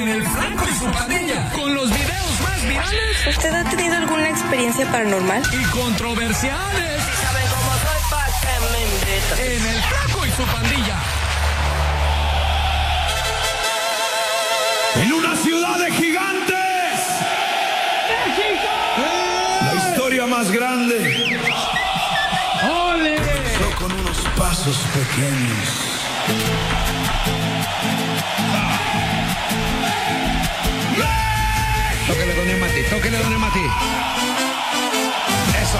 en El Flaco y su Pandilla, con los videos más virales. ¿Usted ha tenido alguna experiencia paranormal? Y controversiales. Si saben cómo soy, pa' que me invitan. En El Flaco y su Pandilla. En una ciudad de gigantes, ¡México! La historia más grande. ¡Ole! Comenzó con unos pasos pequeños. Tóquele, doña Mati, tóquele, doña Mati. Eso.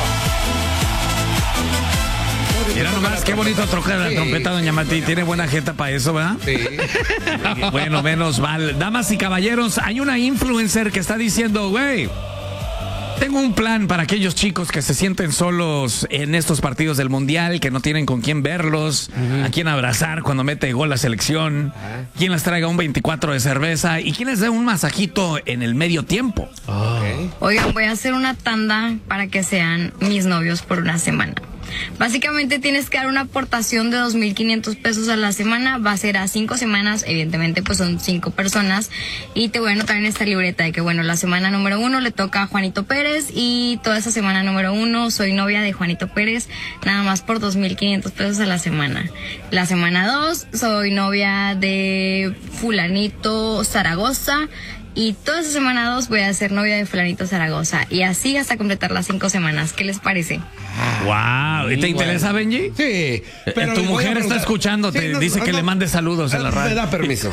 Mira nomás, qué bonito toca la trompeta, doña Mati. Tiene buena jeta para eso, ¿verdad? Sí. Bueno, menos mal. Damas y caballeros, hay una influencer que está diciendo, güey, tengo un plan para aquellos chicos que se sienten solos en estos partidos del Mundial, que no tienen con quién verlos, a quién abrazar cuando mete gol la selección, quién les traiga un 24 de cerveza y quién les dé un masajito en el medio tiempo. Okay. Oigan, voy a hacer una tanda para que sean mis novios por una semana. Básicamente tienes que dar una aportación de 2,500 pesos a la semana. Va a ser a 5 semanas. Evidentemente pues son 5 personas. Y te voy a anotar en esta libreta de que bueno, la semana número 1 le toca a Juanito Pérez. Y toda esa semana número 1 soy novia de Juanito Pérez. Nada más por 2,500 pesos a la semana. La semana 2 soy novia de fulanito Zaragoza. Y toda esa semana 2 voy a ser novia de fulanito Zaragoza. Y así hasta completar las 5 semanas. ¿Qué les parece? Wow. ¿Y te interesa, Benji? Sí. Pero Tu mujer está escuchando, te dice que le mande saludos a la radio. Me da permiso.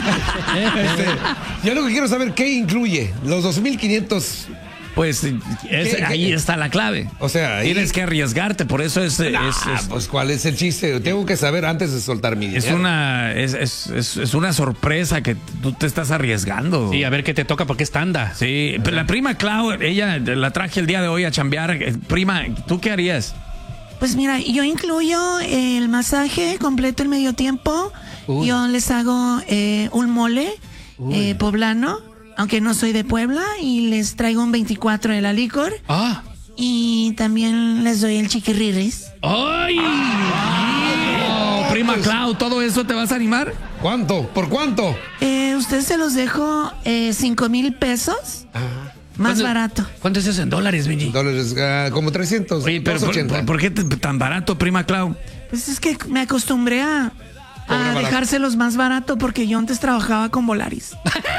Yo lo que quiero saber, ¿qué incluye? Los 2,500. Pues ahí está la clave. O sea, ahí tienes que arriesgarte, por eso es pues ¿cuál es el chiste? Tengo que saber antes de soltar mi dinero. Es una sorpresa que tú te estás arriesgando. Sí, a ver qué te toca porque es tanda. Sí, pero la prima Clau, ella la traje el día de hoy a chambear. Prima, ¿tú qué harías? Pues mira, yo incluyo el masaje completo el medio tiempo. Uy. Yo les hago un mole poblano, aunque no soy de Puebla, y les traigo un 24 de la licor. Ah. Y también les doy el chiquirriris. ¡Ay! Prima Clau, ¿todo eso te vas a animar? ¿Cuánto? ¿Por cuánto? Ustedes se los dejo 5,000 pesos. Más barato. ¿Cuánto es eso en dólares, Benji? Dólares, como 300. Oye, pero 280. ¿por qué tan barato, prima Clau? Pues es que me acostumbré a dejárselos más barato porque yo antes trabajaba con Volaris.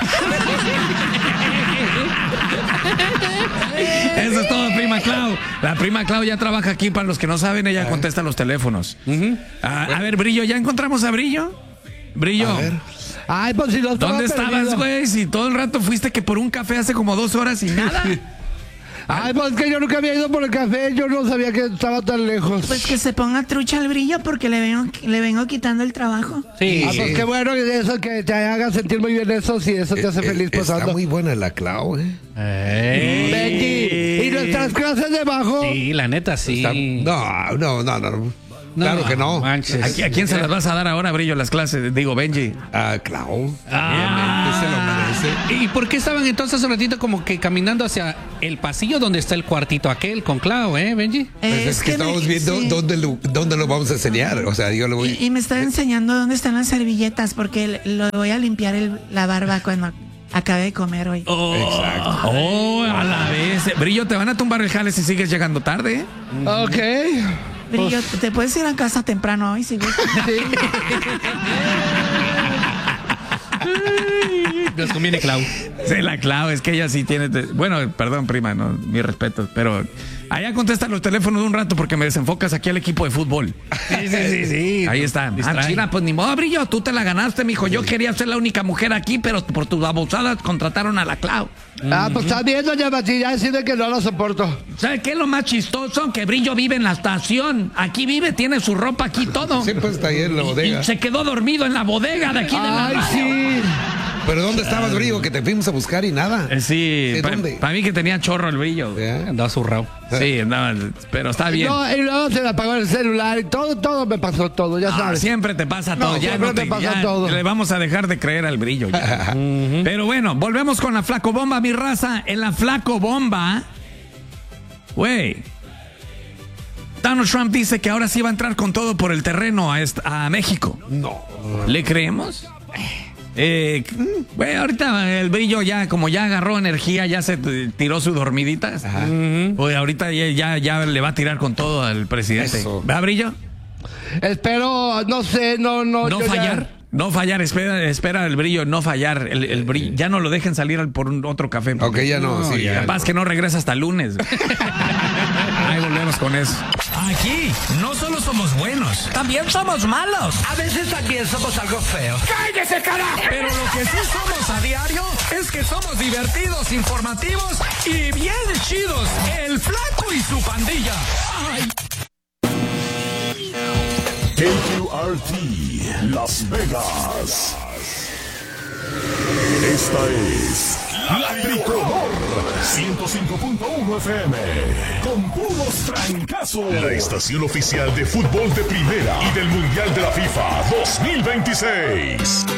Eso es todo, prima Clau. La prima Clau ya trabaja aquí. Para los que no saben, ella contesta los teléfonos. A ver, Brillo, ¿ya encontramos a Brillo? Brillo. A ver. Ay, pues si no estaba ¿Dónde estabas, perdido. güey? Si todo el rato fuiste que por un café hace como 2 horas y nada. Ay, pues que yo nunca había ido por el café, yo no sabía que estaba tan lejos. Pues que se ponga trucha al Brillo porque le vengo quitando el trabajo. Sí. Ah, pues qué bueno eso, que te haga sentir muy bien eso, si eso te hace feliz, pues Está ando. muy buena la Clau, Benji, ¿y nuestras clases de bajo? Sí, la neta, sí. No. Claro que no. Manches. ¿A quién se las vas a dar ahora, Brillo, las clases? Digo, Benji. Clau. Ah. Obviamente se lo merece. ¿Y por qué estaban entonces hace un ratito como que caminando hacia el pasillo donde está el cuartito aquel con Clau, Benji? Pues es que estamos viendo sí. dónde lo vamos a enseñar. O sea, yo lo voy. Y me está enseñando dónde están las servilletas porque lo voy a limpiar la barba cuando acabe de comer hoy. Exacto. Oh, a la vez. Brillo, te van a tumbar el jale si sigues llegando tarde. Ok. Brillo, te puedes ir a casa temprano hoy si gustas. Nos conviene Clau. Sí, la Clau, es que ella sí tiene... Bueno, perdón, prima, no, mi respeto, pero allá contesta los teléfonos de un rato porque me desenfocas aquí al equipo de fútbol. Sí. Ahí está. China, pues ni modo, Brillo, tú te la ganaste, mijo. Yo quería ser la única mujer aquí, pero por tus abusadas contrataron a la Clau. Pues está bien, doña Mati, ya decide que no lo soporto. ¿Sabes qué es lo más chistoso? Que Brillo vive en la estación. Aquí vive, tiene su ropa aquí, todo. Siempre está ahí en la bodega. Y se quedó dormido en la bodega de aquí de la Ay, radio. sí. ¿Pero dónde estabas, Brillo? Que te fuimos a buscar y nada. Sí, ¿De dónde? para mí que tenía chorro el Brillo. Andaba zurrado. Sí, andaba, pero está bien. No, y luego se le apagó el celular y todo me pasó todo, ya sabes. Siempre te pasa todo. Ya siempre no te me pasa ya todo. Le vamos a dejar de creer al Brillo. Ya. Pero bueno, volvemos con la Flaco Bomba, mi raza. En la Flaco Bomba, güey, Donald Trump dice que ahora sí va a entrar con todo por el terreno a México. No. ¿Le creemos? Bueno, ahorita el Brillo ya, como ya agarró energía, ya se tiró su dormidita. Pues ahorita ya le va a tirar con todo al presidente. ¿Va, Brillo? Espero, no sé, no fallar. No fallar, espera el Brillo, no fallar. El Brillo, ya no lo dejen salir por otro café. Ok, ya no, sí. Capaz que no regresa hasta el lunes. Ahí volvemos con eso. Aquí no solo somos buenos, también somos malos. A veces también somos algo feos. ¡Cállese, carajo! Pero lo que sí somos a diario es que somos divertidos, informativos y bien chidos. El Flaco y su pandilla. ¡Ay! KQRT Las Vegas. Esta es La Tricolor 105.1 FM con puros trancazos. La estación oficial de fútbol de primera y del Mundial de la FIFA 2026.